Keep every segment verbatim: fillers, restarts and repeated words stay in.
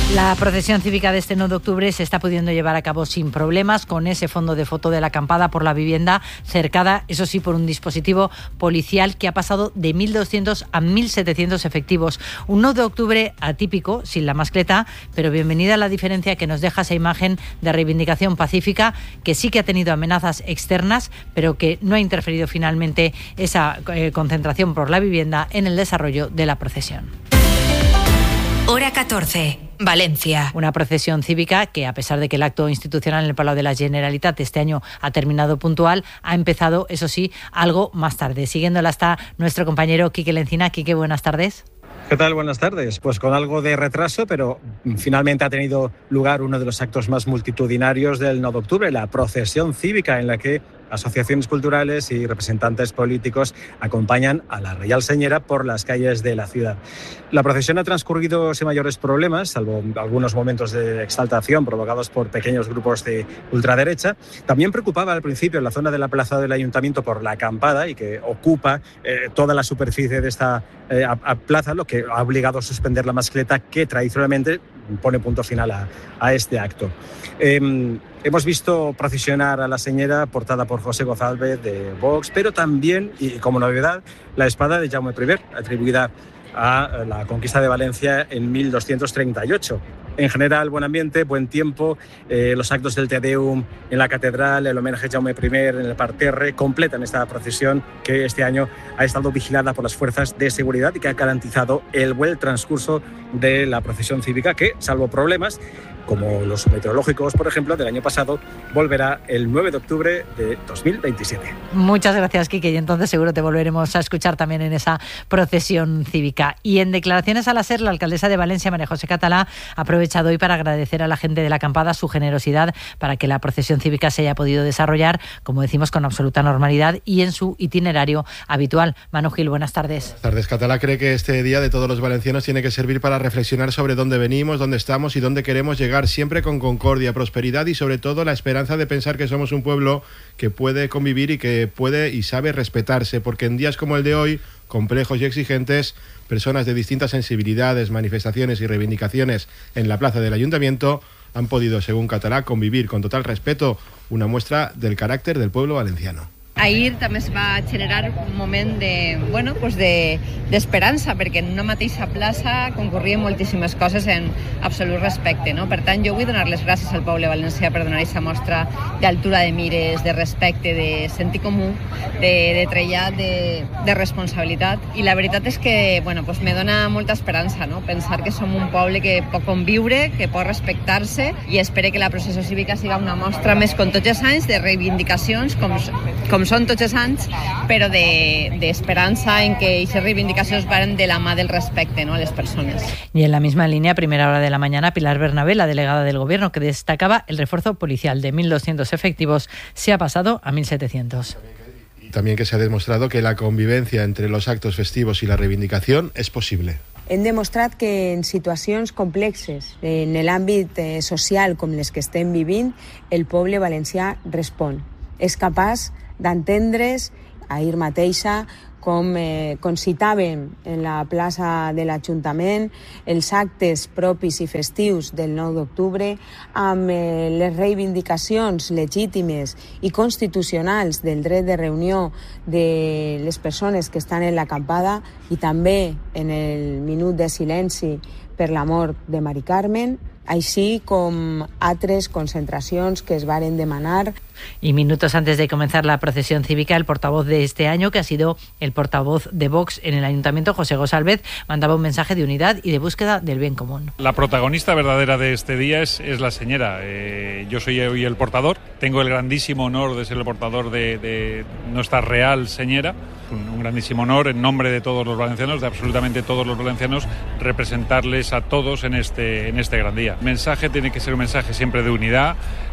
La procesión cívica de este nueve de octubre se está pudiendo llevar a cabo sin problemas, con ese fondo de foto de la acampada por la vivienda, cercada, eso sí, por un dispositivo policial que ha pasado de mil doscientos a mil setecientos efectivos. Un nueve de octubre atípico, sin la mascleta, pero bienvenida a la diferencia que nos deja esa imagen de reivindicación pacífica, que sí que ha tenido amenazas externas, pero que no ha interferido finalmente esa eh, concentración por la vivienda en el desarrollo de la procesión. Hora catorce. Valencia. Una procesión cívica que, a pesar de que el acto institucional en el Palau de la Generalitat este año ha terminado puntual, ha empezado, eso sí, algo más tarde. Siguiéndola está nuestro compañero Quique Lencina. Quique, buenas tardes. ¿Qué tal? Buenas tardes. Pues con algo de retraso, pero finalmente ha tenido lugar uno de los actos más multitudinarios del nueve de octubre, la procesión cívica, en la que asociaciones culturales y representantes políticos acompañan a la Reial Señera por las calles de la ciudad. La procesión ha transcurrido sin mayores problemas, salvo algunos momentos de exaltación provocados por pequeños grupos de ultraderecha. También preocupaba al principio en la zona de la plaza del Ayuntamiento por la acampada, y que ocupa eh, toda la superficie de esta eh, a, a plaza, lo que ha obligado a suspender la mascleta que tradicionalmente pone punto final a, a este acto. Eh, hemos visto procesionar a la Señera portada por José González de Vox, pero también, y como novedad, la espada de Jaume primer, atribuida a la conquista de Valencia en mil doscientos treinta y ocho. En general, buen ambiente, buen tiempo, eh, los actos del Te Deum en la catedral, el homenaje a Jaume primer en el parterre, completan esta procesión que este año ha estado vigilada por las fuerzas de seguridad y que ha garantizado el buen transcurso de la procesión cívica que, salvo problemas, como los meteorológicos, por ejemplo, del año pasado, volverá el nueve de octubre de dos mil veintisiete. Muchas gracias, Quique, y entonces seguro te volveremos a escuchar también en esa procesión cívica. Y en declaraciones a la SER, la alcaldesa de Valencia, María José Catalá, ha aprovechado hoy para agradecer a la gente de la acampada su generosidad para que la procesión cívica se haya podido desarrollar, como decimos, con absoluta normalidad y en su itinerario habitual. Manu Gil, buenas tardes. Buenas tardes. Catalá cree que este día de todos los valencianos tiene que servir para reflexionar sobre dónde venimos, dónde estamos y dónde queremos llegar, siempre con concordia, prosperidad y sobre todo la esperanza de pensar que somos un pueblo que puede convivir y que puede y sabe respetarse, porque en días como el de hoy, complejos y exigentes, personas de distintas sensibilidades, manifestaciones y reivindicaciones en la plaza del Ayuntamiento han podido, según Catalá, convivir con total respeto, una muestra del carácter del pueblo valenciano. Ahir també es va generar un moment de, bueno, pues de, d'esperança, perquè en una mateixa plaça concorrien moltíssimes coses en absolut respecte, no? Per tant, jo vull donar les gràcies al poble valencià per donar aquesta mostra d'altura de mires, de respecte, de sentit comú, de, de trellat, de, de responsabilitat. I la veritat és que, bueno, pues me dona molta esperança, no? Pensar que som un poble que pot conviure, que pot respectar-se, i espero que la processió cívica siga una mostra més com tots els anys de reivindicacions, com, com són tots els anys, però d'esperança de, en que aquestes reivindicacions van de la mà del respecte, ¿no?, a les persones. Y en la misma línea, a primera hora de la mañana, Pilar Bernabé, la delegada del Gobierno, que destacaba el refuerzo policial de mil doscientos efectivos, se ha pasado a mil setecientos. También que se ha demostrado que la convivencia entre los actos festivos y la reivindicación es posible. Hem demostrat que en situacions complexes, en l'àmbit eh, social com les que estem vivint, el poble valencià respon. És capaç d'entendre's ahir mateixa, com eh, concitàvem en la plaça de l'Ajuntament, els actes propis i festius del nou d'octubre, amb eh, les reivindicacions legítimes i constitucionals del dret de reunió de les persones que estan en l'acampada i també en el minut de silenci per la mort de Mari Carmen, així com altres concentracions que es varen demanar. Y minutos antes de comenzar la procesión cívica, el portavoz de este año, que ha sido el portavoz de Vox en el Ayuntamiento, José González, mandaba un mensaje de unidad y de búsqueda del bien común. La protagonista verdadera de este día es, es la Señera. Eh, yo soy hoy el portador. Tengo el grandísimo honor de ser el portador de, de nuestra Real Señera. Un, un grandísimo honor en nombre de todos los valencianos, de absolutamente todos los valencianos, representarles a todos en este, en este gran día. El mensaje tiene que ser un mensaje siempre de unidad,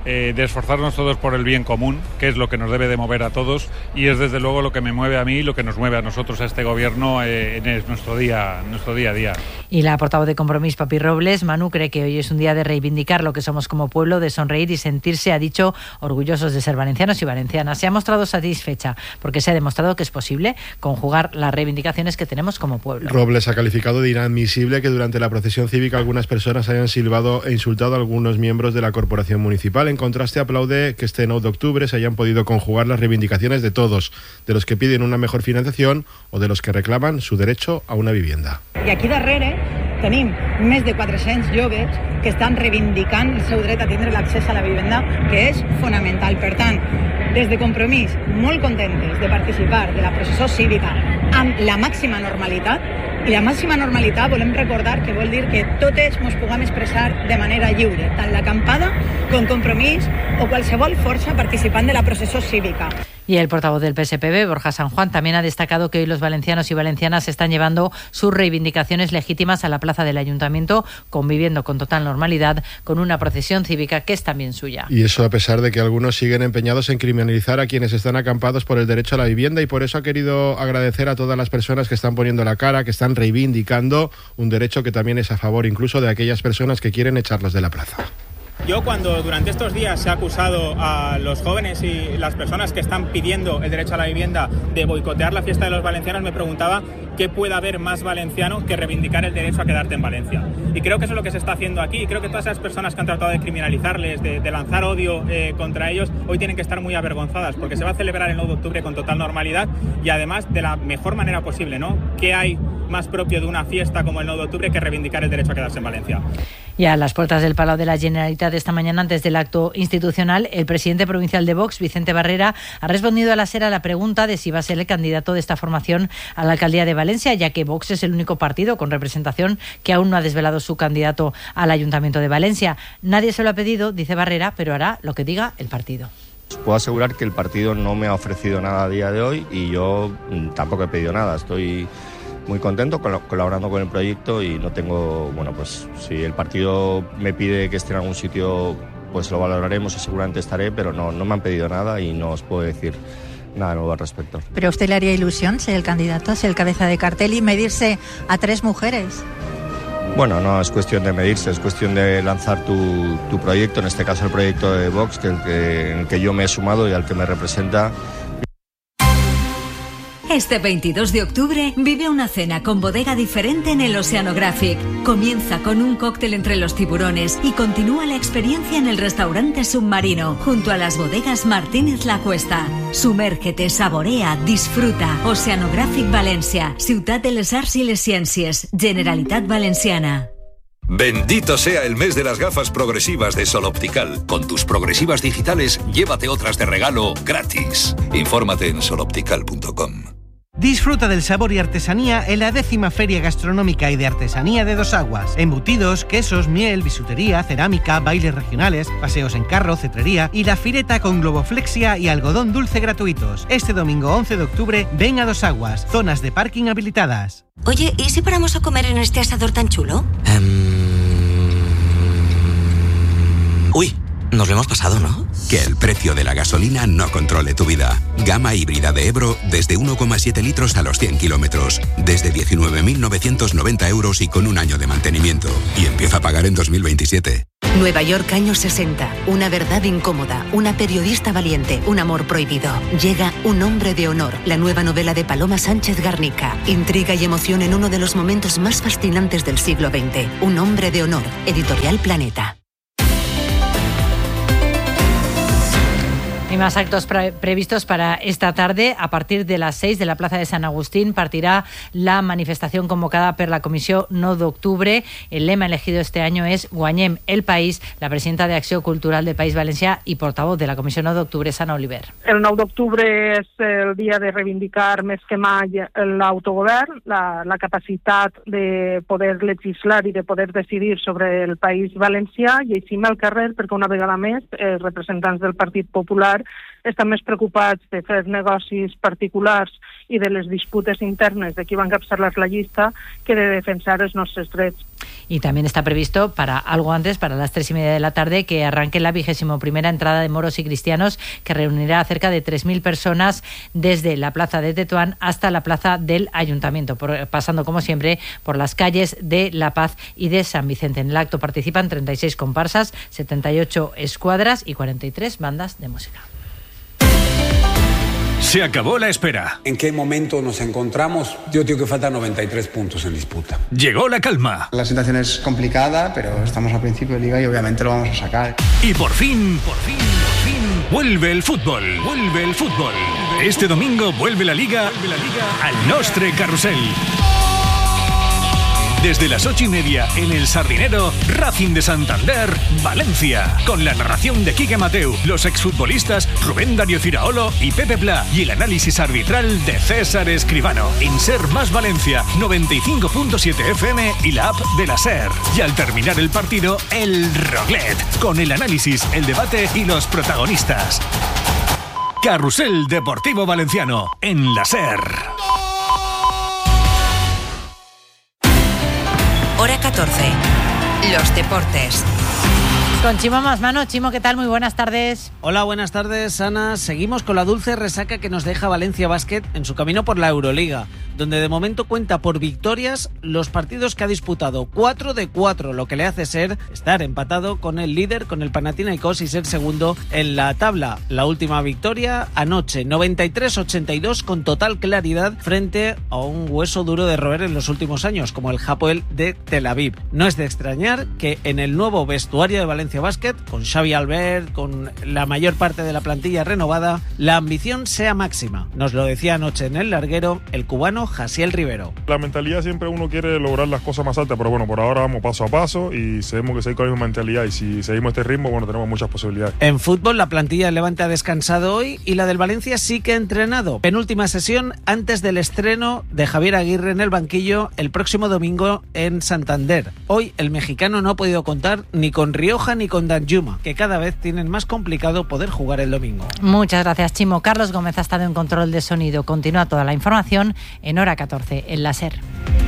eh, de esforzarnos todos por el bien común, que es lo que nos debe de mover a todos, y es desde luego lo que me mueve a mí y lo que nos mueve a nosotros, a este gobierno, eh, en nuestro día, nuestro día a día. Y la portavoz de Compromís, Papi Robles, Manu, cree que hoy es un día de reivindicar lo que somos como pueblo, de sonreír y sentirse, ha dicho, orgullosos de ser valencianos y valencianas. Se ha mostrado satisfecha porque se ha demostrado que es posible conjugar las reivindicaciones que tenemos como pueblo. Robles ha calificado de inadmisible que durante la procesión cívica algunas personas hayan silbado e insultado a algunos miembros de la corporación municipal. En contraste, aplaude que este nueve de octubre se hayan podido conjugar las reivindicaciones de todos, de los que piden una mejor financiación o de los que reclaman su derecho a una vivienda. I aquí darrere tenim més de quatre-cents joves que estan reivindicant el seu dret a tindre l'accés a la vivenda, que és fonamental. Per tant, des de Compromís, molt contentes de participar de la processó cívica amb la màxima normalitat, i la màxima normalitat volem recordar que vol dir que totes ens puguem expressar de manera lliure, tant l'acampada com Compromís o qualsevol força participant de la processó cívica. Y el portavoz del P S P B, Borja San Juan, también ha destacado que hoy los valencianos y valencianas están llevando sus reivindicaciones legítimas a la plaza del Ayuntamiento, conviviendo con total normalidad con una procesión cívica que es también suya. Y eso a pesar de que algunos siguen empeñados en criminalizar a quienes están acampados por el derecho a la vivienda, y por eso ha querido agradecer a todas las personas que están poniendo la cara, que están reivindicando un derecho que también es a favor incluso de aquellas personas que quieren echarlos de la plaza. Yo, cuando durante estos días se ha acusado a los jóvenes y las personas que están pidiendo el derecho a la vivienda de boicotear la fiesta de los valencianos, me preguntaba qué puede haber más valenciano que reivindicar el derecho a quedarte en Valencia. Y creo que eso es lo que se está haciendo aquí. Y creo que todas esas personas que han tratado de criminalizarles, de, de lanzar odio eh, contra ellos, hoy tienen que estar muy avergonzadas, porque se va a celebrar el nueve de octubre con total normalidad y además de la mejor manera posible, ¿no? ¿Qué hay más propio de una fiesta como el nueve de octubre que reivindicar el derecho a quedarse en Valencia? Y a las puertas del Palau de la Generalitat esta mañana, antes del acto institucional, el presidente provincial de Vox, Vicente Barrera, ha respondido a la SER a la pregunta de si va a ser el candidato de esta formación a la alcaldía de Valencia, ya que Vox es el único partido con representación que aún no ha desvelado su candidato al Ayuntamiento de Valencia. Nadie se lo ha pedido, dice Barrera, pero hará lo que diga el partido. Puedo asegurar que el partido no me ha ofrecido nada a día de hoy y yo tampoco he pedido nada. Estoy muy contento colaborando con el proyecto y no tengo, bueno, pues si el partido me pide que esté en algún sitio, pues lo valoraremos y seguramente estaré, pero no, no me han pedido nada y no os puedo decir nada nuevo al respecto. ¿Pero a usted le haría ilusión ser el candidato, ser el cabeza de cartel y medirse a tres mujeres? Bueno, no es cuestión de medirse, es cuestión de lanzar tu, tu proyecto, en este caso el proyecto de Vox, que el que, en el que yo me he sumado y al que me representa. Este veintidós de octubre vive una cena con bodega diferente en el Oceanographic. Comienza con un cóctel entre los tiburones y continúa la experiencia en el restaurante submarino, junto a las bodegas Martínez La Cuesta. Sumérgete, saborea, disfruta. Oceanographic Valencia, Ciutat de les Arts y les Ciències, Generalitat Valenciana. Bendito sea el mes de las gafas progresivas de Sol Optical. Con tus progresivas digitales, llévate otras de regalo gratis. Infórmate en sol optical punto com. Disfruta del sabor y artesanía en la décima Feria Gastronómica y de Artesanía de Dos Aguas. Embutidos, quesos, miel, bisutería, cerámica, bailes regionales, paseos en carro, cetrería y la fireta con globoflexia y algodón dulce gratuitos. Este domingo once de octubre, ven a Dos Aguas, zonas de parking habilitadas. Oye, ¿y si paramos a comer en este asador tan chulo? Um... Uy, nos lo hemos pasado, ¿no? Que el precio de la gasolina no controle tu vida. Gama híbrida de Ebro desde uno coma siete litros a los cien kilómetros. Desde diecinueve mil novecientos noventa euros y con un año de mantenimiento. Y empieza a pagar en dos mil veintisiete. Nueva York, años sesenta. Una verdad incómoda. Una periodista valiente. Un amor prohibido. Llega Un hombre de honor. La nueva novela de Paloma Sánchez Garnica. Intriga y emoción en uno de los momentos más fascinantes del siglo veinte. Un hombre de honor. Editorial Planeta. Y más actos pre- previstos para esta tarde. A partir de las seis de la Plaza de San Agustín partirá la manifestación convocada por la Comisión nueve de octubre. El lema elegido este año es Guanyem el país. La presidenta de Acció Cultural del País Valencià y portavoz de la Comisión nueve de octubre, Sana Oliver. El nou d'octubre és el dia de reivindicar més que mai l'autogovern, la, la capacitat de poder legislar i de poder decidir sobre el País Valencià, i així al carrer perquè una vegada més els representants del Partit Popular estan més preocupats de fer negocis particulars i de les disputes internes de qui va encapçalar la llista que de defensar els nostres drets. Y también está previsto para algo antes, para las tres y media de la tarde, que arranque la vigésimo primera entrada de moros y cristianos, que reunirá a cerca de tres mil personas desde la plaza de Tetuán hasta la plaza del Ayuntamiento, por, pasando como siempre por las calles de La Paz y de San Vicente. En el acto participan treinta y seis comparsas, setenta y ocho escuadras y cuarenta y tres bandas de música. Se acabó la espera. ¿En qué momento nos encontramos? Yo digo que faltan noventa y tres puntos en disputa. Llegó la calma. La situación es complicada, pero estamos a principio de liga y obviamente lo vamos a sacar. Y por fin, por fin, por fin, vuelve el fútbol. Vuelve el fútbol. Este domingo vuelve la liga, vuelve la liga al Nostre Carrusel. Desde las ocho y media en el Sardinero, Racing de Santander, Valencia. Con la narración de Quique Mateu, los exfutbolistas Rubén Darío Ciraolo y Pepe Pla y el análisis arbitral de César Escribano. En Ser Más Valencia, noventa y cinco punto siete F M y la app de la Ser. Y al terminar el partido, el Roglet, con el análisis, el debate y los protagonistas. Carrusel Deportivo Valenciano, en la Ser. Hora catorce. Los deportes. Con Chimo Masmano. Chimo, ¿qué tal? Muy buenas tardes. Hola, buenas tardes, Ana. Seguimos con la dulce resaca que nos deja Valencia Basket en su camino por la Euroliga, donde de momento cuenta por victorias los partidos que ha disputado, cuatro de cuatro, lo que le hace ser estar empatado con el líder, con el Panathinaikos, y ser segundo en la tabla. La última victoria anoche, noventa y tres ochenta y dos, con total claridad frente a un hueso duro de roer en los últimos años, como el Hapoel de Tel Aviv. No es de extrañar que en el nuevo vestuario de Valencia Basket, con Xavi Albert, con la mayor parte de la plantilla renovada, la ambición sea máxima. Nos lo decía anoche en el larguero el cubano Jasiel Rivero. La mentalidad siempre uno quiere lograr las cosas más altas, pero bueno, por ahora vamos paso a paso y sabemos que seguir con la misma mentalidad, y si seguimos este ritmo, bueno, tenemos muchas posibilidades. En fútbol, la plantilla del Levante ha descansado hoy y la del Valencia sí que ha entrenado. Penúltima sesión antes del estreno de Javier Aguirre en el banquillo el próximo domingo en Santander. Hoy el mexicano no ha podido contar ni con Rioja ni con Danjuma, que cada vez tienen más complicado poder jugar el domingo. Muchas gracias, Chimo. Carlos Gómez ha estado en control de sonido. Continúa toda la información en Hora catorce, en la Ser.